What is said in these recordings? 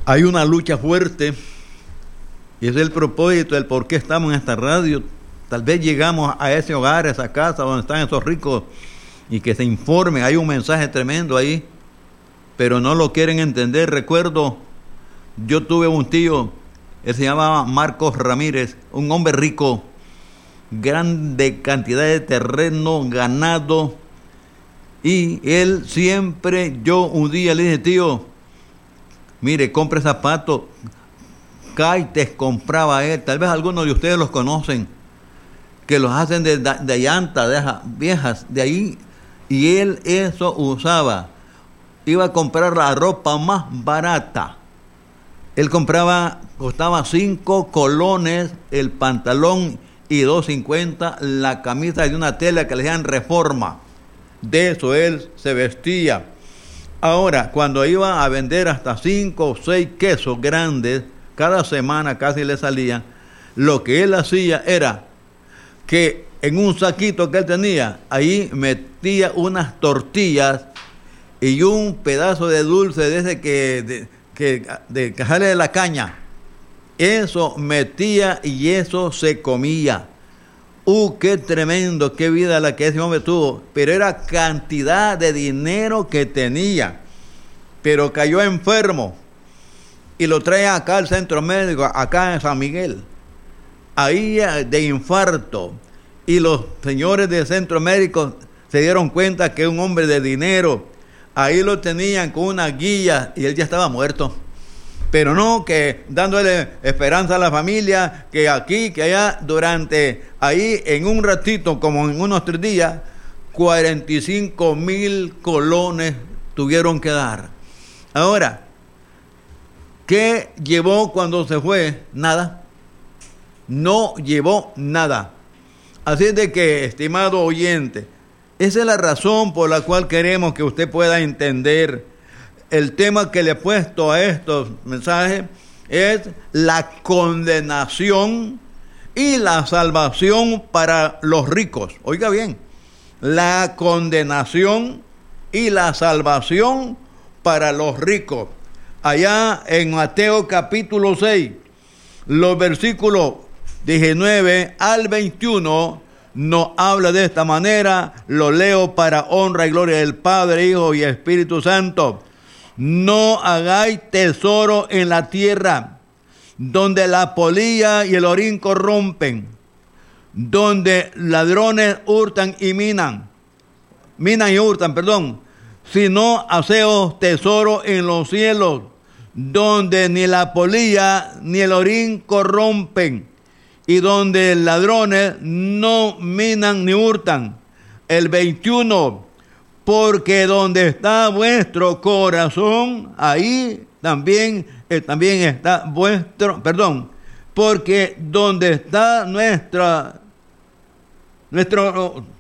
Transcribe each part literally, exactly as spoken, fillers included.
Hay una lucha fuerte y ese es el propósito del por qué estamos en esta radio. Tal vez llegamos a ese hogar, a esa casa donde están esos ricos y que se informen. Hay un mensaje tremendo ahí, pero no lo quieren entender. Recuerdo, yo tuve un tío, él se llamaba Marcos Ramírez, un hombre rico, grande cantidad de terreno, ganado, y él siempre, yo un día le dije, tío, mire, compre zapatos. Caites compraba él, tal vez algunos de ustedes los conocen, que los hacen de, de, de llanta, de viejas, de ahí, y él eso usaba. Iba a comprar la ropa más barata. Él compraba, costaba cinco colones el pantalón y dos cincuenta la camisa de una tela que le decían Reforma. De eso él se vestía. Ahora, cuando iba a vender hasta cinco o seis quesos grandes, cada semana casi le salían, lo que él hacía era que en un saquito que él tenía, ahí metía unas tortillas y un pedazo de dulce de ese que de, que de que sale de la caña. Eso metía y eso se comía. ¡Uh, qué tremendo, qué vida la que ese hombre tuvo! Pero era cantidad de dinero que tenía. Pero cayó enfermo y lo trae acá al centro médico, acá en San Miguel. Ahí de infarto. Y los señores del centro médico se dieron cuenta que un hombre de dinero, ahí lo tenían con una guía y él ya estaba muerto. Pero no, que dándole esperanza a la familia, que aquí, que allá, durante, ahí en un ratito, como en unos tres días, cuarenta y cinco mil colones tuvieron que dar. Ahora, ¿qué llevó cuando se fue? Nada. No llevó nada. Así es de que, estimado oyente, esa es la razón por la cual queremos que usted pueda entender. El tema que le he puesto a estos mensajes es la condenación y la salvación para los ricos. Oiga bien, la condenación y la salvación para los ricos. Allá en Mateo capítulo seis, los versículos diecinueve al veintiuno, nos habla de esta manera. Lo leo para honra y gloria del Padre, Hijo y Espíritu Santo. No hagáis tesoro en la tierra, donde la polilla y el orín corrompen, donde ladrones hurtan y minan, minan y hurtan, perdón, sino haceos tesoro en los cielos, donde ni la polilla ni el orín corrompen, y donde ladrones no minan ni hurtan. El veintiuno, porque donde está vuestro corazón, ahí también, eh, también está vuestro, perdón, porque donde está nuestra, nuestro,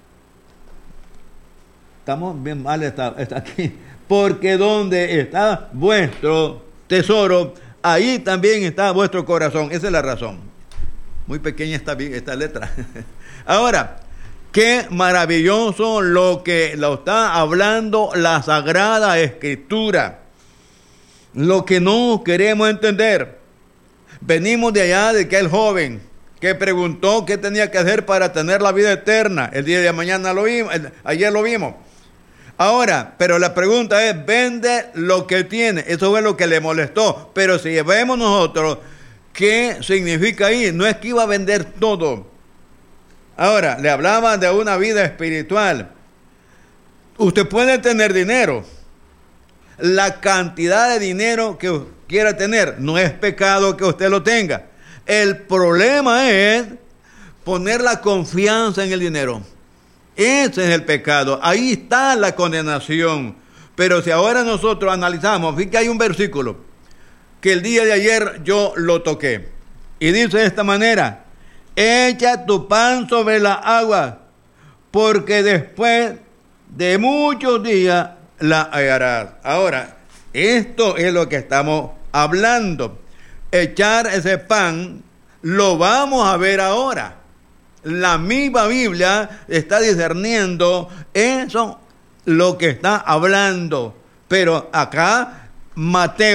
estamos bien mal, está, está aquí, porque donde está vuestro tesoro, ahí también está vuestro corazón. Esa es la razón. Muy pequeña esta, esta letra. Ahora, qué maravilloso lo que lo está hablando la Sagrada Escritura. Lo que no queremos entender. Venimos de allá de aquel joven que preguntó qué tenía que hacer para tener la vida eterna. El día de mañana lo vimos, el, ayer lo vimos. Ahora, pero la pregunta es, vende lo que tiene. Eso fue lo que le molestó. Pero si vemos nosotros, ¿qué significa ahí? No es que iba a vender todo. Ahora, le hablaba de una vida espiritual. Usted puede tener dinero. La cantidad de dinero que quiera tener, no es pecado que usted lo tenga. El problema es poner la confianza en el dinero. Ese es el pecado. Ahí está la condenación. Pero si ahora nosotros analizamos, fíjate que hay un versículo que el día de ayer yo lo toqué. Y dice de esta manera: echa tu pan sobre la agua, porque después de muchos días la hallarás. Ahora, esto es lo que estamos hablando. Echar ese pan lo vamos a ver ahora. La misma Biblia está discerniendo eso, lo que está hablando. Pero acá Mateo